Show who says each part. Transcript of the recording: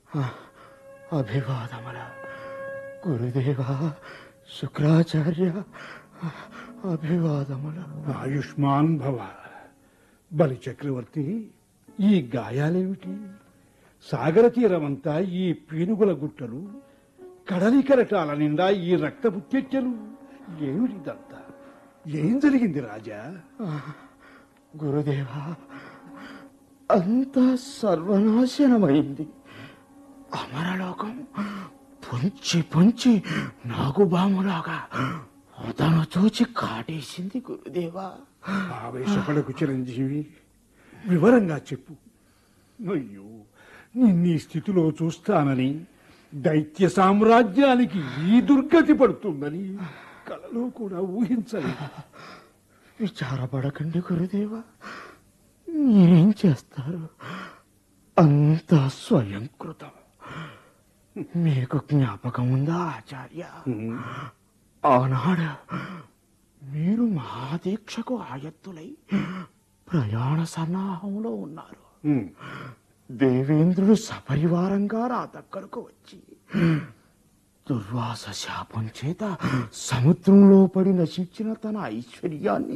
Speaker 1: అభివాదముల గురుదేవ శుక్రాచార్య, అభివాదముల.
Speaker 2: ఆయుష్మాన్ భవ. బలి చక్రవర్తి, ఈ గాయాలేమిటి? సాగర తీరమంతా ఈ పీనుగుల గుట్టలు, కడలి కెరటాల నిండా ఈ రక్తపు చెట్టెలు. ఏమిటిదంతా? ఏం జరిగింది రాజా?
Speaker 1: గురుదేవ, అంతా సర్వనాశనమైంది. అమరలోకం పొంచి పొంచి నాగుబాములాగా అతను చూచి కాటేసింది గురుదేవా.
Speaker 2: ఆవేశపడకు చిరంజీవి, వివరంగా చెప్పు. అయ్యో, నిన్నీ స్థితిలో చూస్తానని, దైత్య సామ్రాజ్యానికి ఈ దుర్గతి పడుతుందని కలలో కూడా ఊహించలేదు.
Speaker 1: విచారపడకండి గురుదేవా, మీరేం చేస్తారు? అంత స్వయంకృతం. మీకు జ్ఞాపకం ఉందా ఆచార్య? ఆనాడు మీరు మహాదీక్షకు ఆయత్తులై ప్రయాణ సన్నాహంలో ఉన్నారు. దేవేంద్రుడు సపరివారంగా నా దగ్గరకు వచ్చి దుర్వాస శాపం చేత సముద్రంలో పడి నశించిన తన ఐశ్వర్యాన్ని